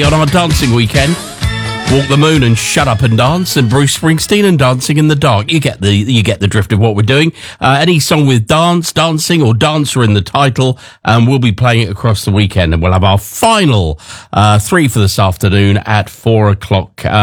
On our dancing weekend, Walk the Moon and Shut Up and Dance, and Bruce Springsteen and Dancing in the Dark. You get the drift of what we're doing. Any song with dancing or dancer in the title, we'll be playing it across the weekend, and we'll have our final 3 for this afternoon at 4 o'clock.